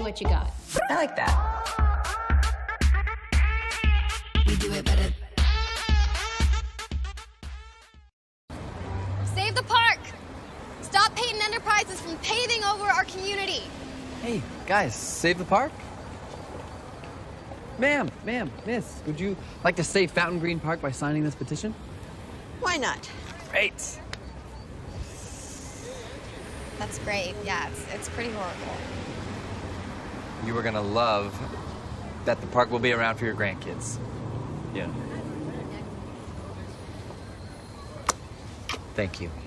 what you got. I like that. We do it better. Save the park! Stop Peyton Enterprises from paving over our community. Hey, guys, save the park? Ma'am, miss, would you like to save Fountain Green Park by signing this petition? Why not? Great. That's great. Yeah, it's pretty horrible. You are gonna love that the park will be around for your grandkids. Yeah. Thank you.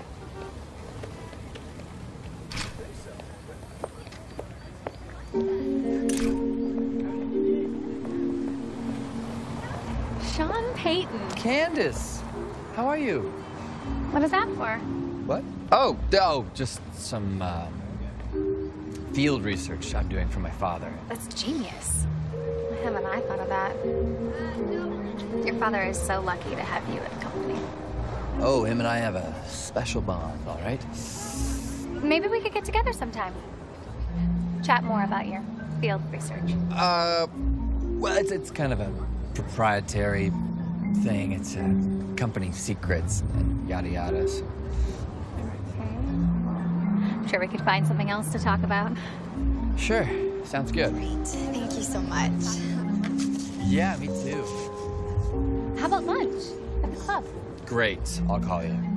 Sean Payton. Candace, how are you? What is that for? What? Oh, just some field research I'm doing for my father. That's genius. Why haven't I thought of that? Your father is so lucky to have you in company. Oh, him and I have a special bond, all right? Maybe we could get together sometime. Chat more about your field research. Well, it's kind of a proprietary thing. It's company secrets and yada yada. So. I'm sure we could find something else to talk about. Sure, sounds good. Great. Thank you so much. Yeah, me too. How about lunch at the club? Great, I'll call you.